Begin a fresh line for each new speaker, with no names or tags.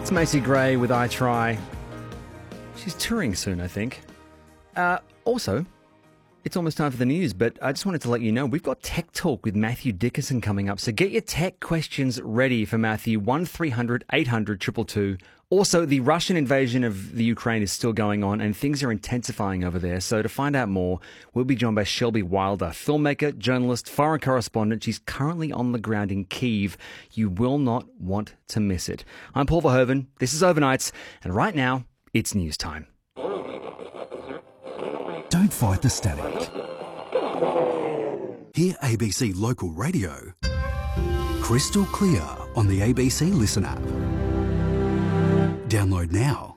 It's Macy Gray with I Try. She's touring soon, I think. Also, it's almost time for the news, but I just wanted to let you know we've got Tech Talk with Matthew Dickerson coming up. So get your tech questions ready for Matthew, 1300 800 222. Also, the Russian invasion of the Ukraine is still going on and things are intensifying over there. So to find out more, we'll be joined by Shelby Wilder, filmmaker, journalist, foreign correspondent. She's currently on the ground in Kyiv. You will not want to miss it. I'm Paul Verhoeven. This is Overnights. And right now, it's news time.
Don't fight the static. Hear ABC Local Radio crystal clear on the ABC Listen app. Download now.